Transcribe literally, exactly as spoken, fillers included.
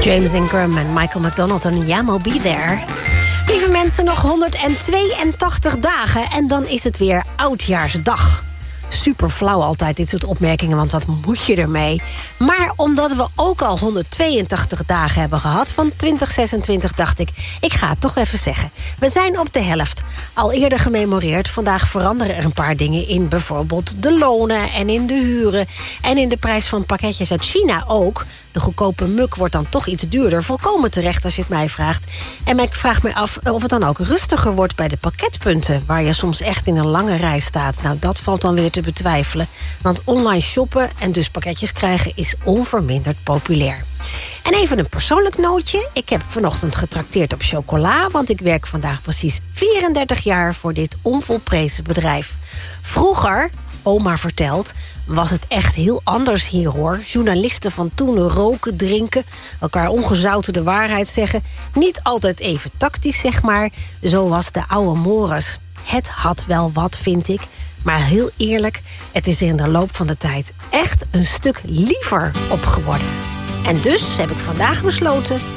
James Ingram en Michael McDonald en Yamo Be There. Lieve mensen, nog honderdtweeëntachtig dagen en dan is het weer Oudjaarsdag. Super flauw altijd, dit soort opmerkingen, want wat moet je ermee? Maar omdat we ook al honderdtweeëntachtig dagen hebben gehad van twintig zesentwintig... dacht ik, ik ga het toch even zeggen. We zijn op de helft. Al eerder gememoreerd, vandaag veranderen er een paar dingen in. Bijvoorbeeld de lonen en in de huren. En in de prijs van pakketjes uit China ook. De goedkope muk wordt dan toch iets duurder. Volkomen terecht als je het mij vraagt. En ik vraag me af of het dan ook rustiger wordt bij de pakketpunten, waar je soms echt in een lange rij staat. Nou, dat valt dan weer te betwijfelen. Want online shoppen en dus pakketjes krijgen is onverminderd populair. En even een persoonlijk nootje. Ik heb vanochtend getrakteerd op chocola, want ik werk vandaag precies vierendertig jaar voor dit onvolprezen bedrijf. Vroeger, oma vertelt, was het echt heel anders hier, hoor. Journalisten van toen roken, drinken, elkaar ongezouten de waarheid zeggen. Niet altijd even tactisch, zeg maar. Zo was de oude mores. Het had wel wat, vind ik. Maar heel eerlijk, het is er in de loop van de tijd echt een stuk liever op geworden. En dus heb ik vandaag besloten